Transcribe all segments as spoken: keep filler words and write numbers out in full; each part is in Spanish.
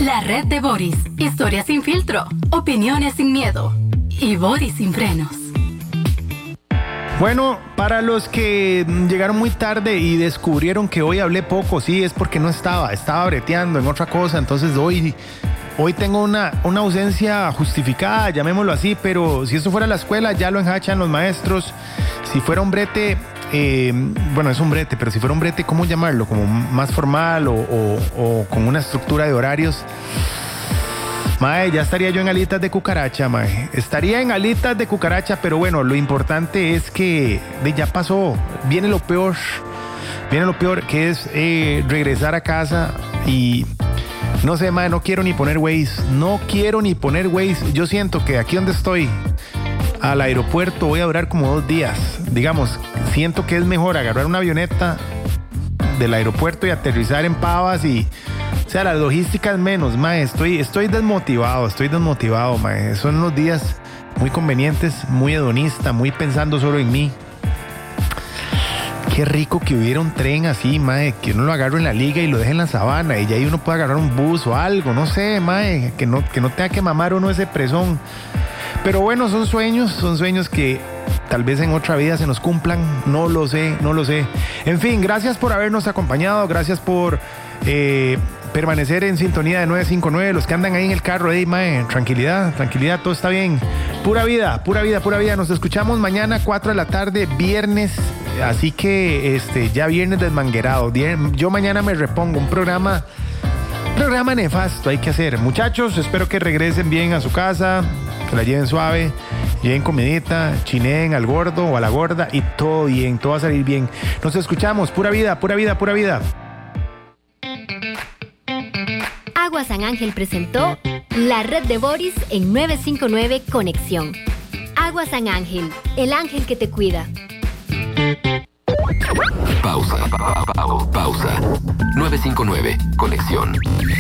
La red de Boris. Historias sin filtro, opiniones sin miedo y Boris sin frenos. Bueno, para los que llegaron muy tarde y descubrieron que hoy hablé poco, sí, es porque no estaba, estaba breteando en otra cosa, entonces hoy, hoy tengo una, una ausencia justificada, llamémoslo así, pero si eso fuera la escuela ya lo enjachan los maestros. Si fuera un brete, eh, bueno, es un brete, pero si fuera un brete, ¿cómo llamarlo? Como más formal o, o, o con una estructura de horarios. Mae, ya estaría yo en alitas de cucaracha, mae. Estaría en alitas de cucaracha, pero bueno, lo importante es que de, ya pasó. Viene lo peor. Viene lo peor, que es eh, regresar a casa y... No sé, mae, no quiero ni poner Waze. No quiero ni poner Waze. Yo siento que aquí donde estoy, al aeropuerto, voy a durar como dos días. Digamos, siento que es mejor agarrar una avioneta del aeropuerto y aterrizar en Pavas y... O sea, la logística es menos, mae. Estoy, estoy desmotivado, estoy desmotivado, mae. Son unos días muy convenientes, muy hedonista, muy pensando solo en mí. Qué rico que hubiera un tren así, mae, que uno lo agarre en la liga y lo deje en la sabana y ya ahí uno puede agarrar un bus o algo, no sé, mae, que no, que no tenga que mamar uno ese presón. Pero bueno, son sueños, son sueños que tal vez en otra vida se nos cumplan, no lo sé, no lo sé. En fin, gracias por habernos acompañado, gracias por eh, permanecer en sintonía de nueve cinco nueve, los que andan ahí en el carro, hey, mae, tranquilidad, tranquilidad, todo está bien. Pura vida, pura vida, pura vida. Nos escuchamos mañana cuatro de la tarde, viernes, así que este, ya viernes desmanguerado. Yo mañana me repongo, un programa... Programa nefasto hay que hacer. Muchachos, espero que regresen bien a su casa, que la lleven suave, lleven comidita, chineen al gordo o a la gorda y todo bien, todo va a salir bien. Nos escuchamos, pura vida, pura vida, pura vida. Agua San Ángel presentó La Red de Boris en nueve cinco nueve Conexión. Agua San Ángel, el ángel que te cuida. Pausa, pa, pa, pa, pausa. nueve cinco nueve, Conexión.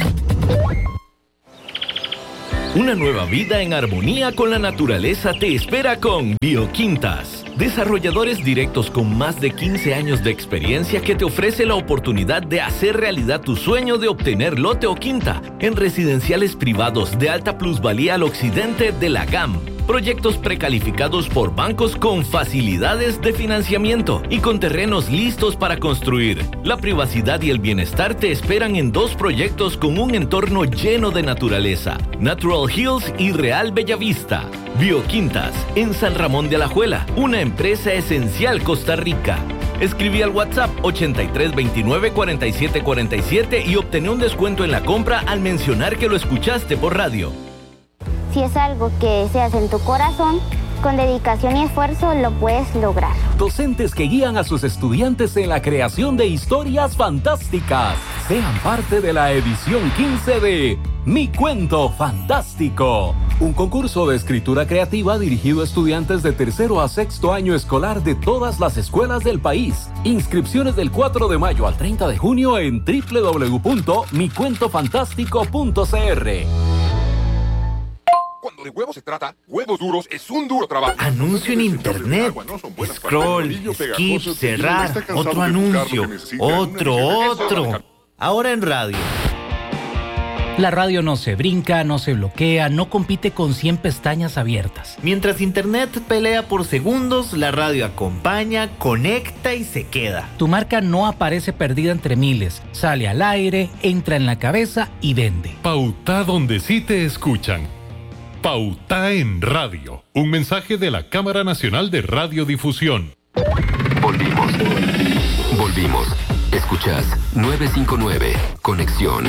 Una nueva vida en armonía con la naturaleza te espera con Bioquintas. Desarrolladores directos con más de quince años de experiencia que te ofrece la oportunidad de hacer realidad tu sueño de obtener lote o quinta en residenciales privados de alta plusvalía al occidente de la G A M. Proyectos precalificados por bancos con facilidades de financiamiento y con terrenos listos para construir. La privacidad y el bienestar te esperan en dos proyectos con un entorno lleno de naturaleza: Natural Hills y Real Bellavista. Bioquintas, en San Ramón de Alajuela, una empresa esencial Costa Rica. Escribí al WhatsApp ochenta y tres veintinueve cuarenta y siete cuarenta y siete y obtené un descuento en la compra al mencionar que lo escuchaste por radio. Si es algo que deseas en tu corazón, con dedicación y esfuerzo lo puedes lograr. Docentes que guían a sus estudiantes en la creación de historias fantásticas. Sean parte de la edición quince de Mi Cuento Fantástico. Un concurso de escritura creativa dirigido a estudiantes de tercero a sexto año escolar de todas las escuelas del país. Inscripciones del cuatro de mayo al treinta de junio en doble u doble u doble u punto mi cuento fantástico punto c r. Cuando de huevos se trata, Huevos Duros es un duro trabajo. Anuncio en internet. Scroll, skip, cerrar. Otro anuncio. Otro, otro. Ahora en radio. La radio no se brinca, no se bloquea, no compite con cien pestañas abiertas. Mientras internet pelea por segundos, la radio acompaña, conecta y se queda. Tu marca no aparece perdida entre miles. Sale al aire, entra en la cabeza y vende. Pauta donde sí te escuchan. Pauta en radio. Un mensaje de la Cámara Nacional de Radiodifusión. Volvimos. Volvimos. Escuchás nueve cinco nueve, Conexión.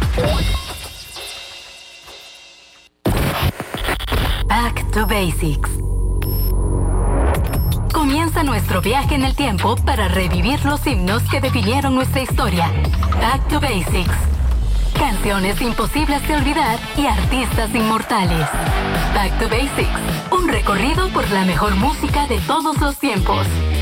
Back to Basics. Comienza nuestro viaje en el tiempo para revivir los himnos que definieron nuestra historia. Back to Basics. Canciones imposibles de olvidar y artistas inmortales. Back to Basics. Un recorrido por la mejor música de todos los tiempos.